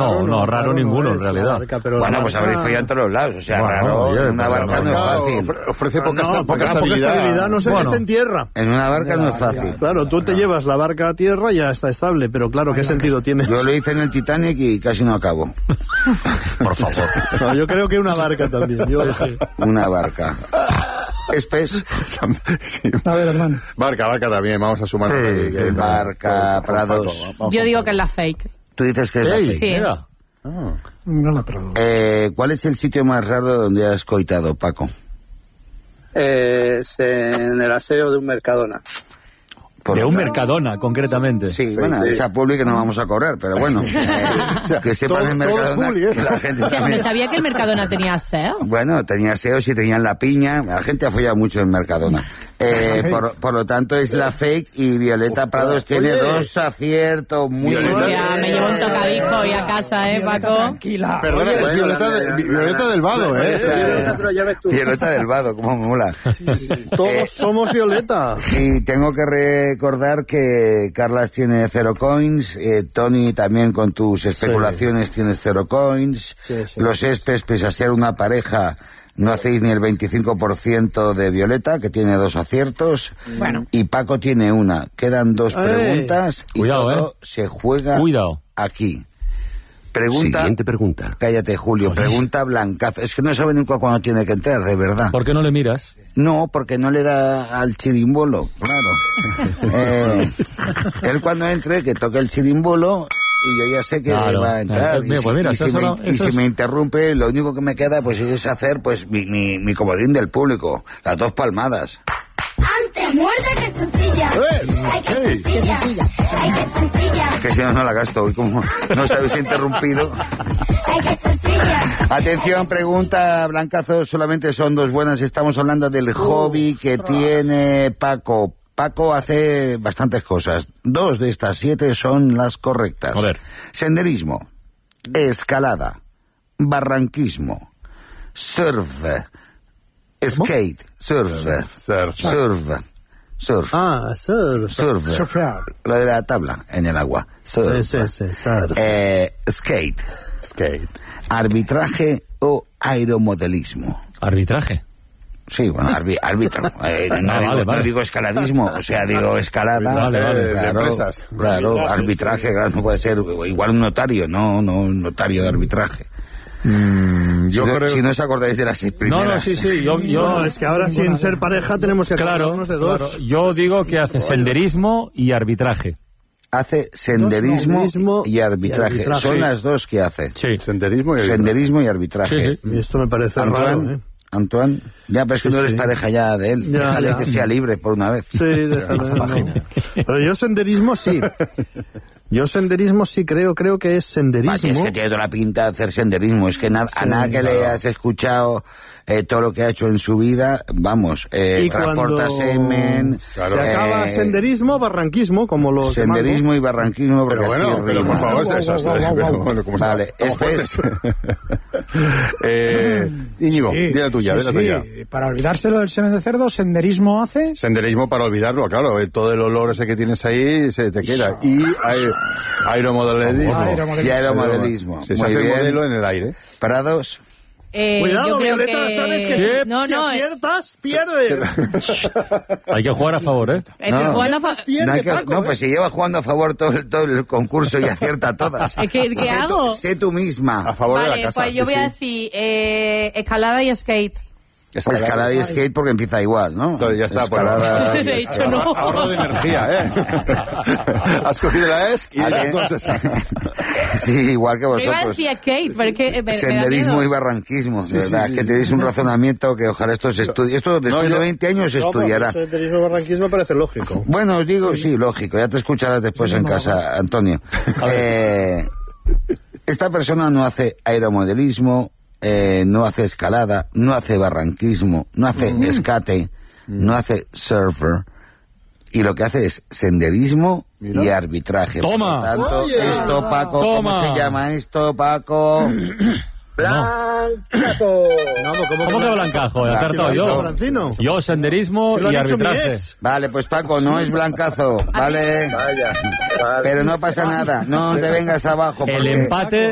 No, raro ninguno, en realidad. Barca, pero bueno, pues habréis follado en todos los lados. O sea, Bueno, raro, oye, en una barca no es fácil. Ofrece poca poca estabilidad, no sé que esté en tierra. En una barca no es fácil. Claro, tú te llevas la barca a tierra y ya está estable, pero claro, ¿qué sentido tiene? Yo lo hice en el Titanic y casi no acabo. Por favor. No, yo creo que una barca también. Una barca. Espes. A ver, hermano. Barca también, vamos a sumar. Sí, barca, Prados. Yo digo que es la fake. Tú dices que es la fake. Sí. Mira. ¿Cuál es el sitio más raro donde has coitado, Paco? En el aseo de un Mercadona. De un Mercadona, concretamente. Sí, bueno, esa publi que no vamos a cobrar, pero bueno. Que sepan el Mercadona que la gente ¿No también... sabía que el Mercadona tenía aseo? Bueno, tenía aseos y tenían la piña. La gente ha follado mucho en Mercadona. Por lo tanto, es la fake y Violeta Prados tiene 2 aciertos muy buenos. Ya, me llevo un tocadisco hoy a casa, Paco. Tranquila. Perdona, es Violeta del Vado, Violeta del Vado, como mola. Todos somos Violeta. Sí, tengo que recordar que Carlas tiene 0 coins, Tony también con tus especulaciones tienes 0 coins, los Espes, pese a ser una pareja, no hacéis ni el 25% de Violeta, que tiene 2 aciertos, y Paco tiene 1. Quedan 2 preguntas y todo se juega aquí. Siguiente pregunta. Cállate, Julio. Pregunta Blancazo. Es que no sabe nunca cuándo tiene que entrar, de verdad. ¿Por qué no le miras? No, porque no le da al chirimbolo, claro. Él cuando entre, que toque el chirimbolo y yo ya sé que va a entrar. Si me interrumpe, lo único que me queda pues es hacer pues mi comodín del público. Las 2 palmadas. Antes muerde que sencilla. Ay, que sencilla. Ay, que sencilla. Que si no la gasto hoy, como no se habéis interrumpido. Ay, que sencilla. Atención, pregunta Blancazo, solamente son 2 buenas. Estamos hablando del hobby que tiene Paco. Paco hace bastantes cosas. 2 de estas 7 son las correctas. A ver. Senderismo, escalada, barranquismo, surf, skate, surf. Surfear. Lo de la tabla en el agua. Surf. Skate. Arbitraje o aeromodelismo. ¿Arbitraje? Sí, bueno, árbitro. No digo escaladismo, o sea, digo escalada. Claro, arbitraje, claro, no puede ser igual un notario, no un notario de arbitraje. Si no os acordáis de las 6 primeras. No, es que ahora sin ser pareja tenemos que acordarnos de 2. Claro. Yo digo que hace senderismo y arbitraje. Hace senderismo y arbitraje. Son las 2 que hace. Sí. Senderismo y arbitraje. Y esto me parece raro, Antoine, ya, pero es que no eres pareja ya de él. Déjale que sea libre por una vez. Sí, déjale. Pero yo senderismo sí. Creo que es senderismo. Es que tiene toda la pinta de hacer senderismo. Es que a nada que le has escuchado todo lo que ha hecho en su vida, vamos, transporta semen. Se acaba senderismo, barranquismo, como los senderismo y barranquismo, porque pero por favor, vale, Íñigo, di la tuya. Para olvidárselo del semen de cerdo, ¿senderismo hace? Senderismo para olvidarlo, claro. Todo el olor ese que tienes ahí se te queda. Y aeromodelismo. Se hace modelo en el aire. Parados. Cuidado, yo creo Violeta, que... sabes que si aciertas, pierdes. Hay que jugar a favor, pues si lleva jugando a favor todo el concurso y acierta todas. ¿Qué hago? Sé tú misma. A favor de la casa. Pues yo voy a decir escalada y skate. Escalada y skate porque empieza igual, ¿no? Entonces ya está. De hecho, no. Ahorro de energía, Has cogido la ESC y las 2 esas. Sí, igual que vosotros. Iba a decir skate, pero es que senderismo y barranquismo, de verdad, que tenéis un razonamiento que ojalá esto se estudie. Esto después de 20 años se estudiará. Senderismo y barranquismo parece lógico. Bueno, os digo, sí, lógico. Ya te escucharás después en casa, Antonio. Esta persona no hace aeromodelismo, no hace escalada, no hace barranquismo, no hace escate, no hace surfer, y lo que hace es senderismo y arbitraje. ¡Toma! Por lo tanto, esto, Paco, ¿cómo se llama esto, Paco? Blancazo. ¿Cómo que blancazo? He acertado yo. Yo senderismo y arbitraje. Vale, pues Paco, no es blancazo, ¿vale? Vaya. Pero no pasa nada, no te vengas abajo. El empate